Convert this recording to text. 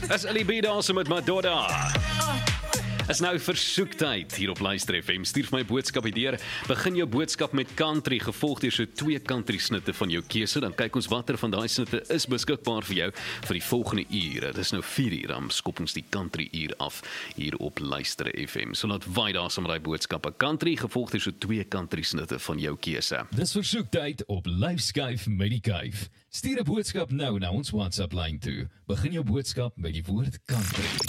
As Ali B daar met Madonna. Is nou versoektyd hier op Luister FM. Stuur vir my boodskap deur. Begin jou boodskap met country, gevolg deur so 2 country snitte van jou keuse. Dan kyk ons watter van daai snitte is beskikbaar vir jou vir die volgende uur. Dit is nou 4 uur, dan skop ons die country uur af hier op Luister FM. So laat waai daar sommer daai boodskappe. Country, gevolg deur so 2 country snitte van jou keuse. Dis versoektyd op Lyfskyf met die Kuif. Stuur 'n boodskap nou na ons WhatsApp lyn toe. Begin jou boodskap met die woord country.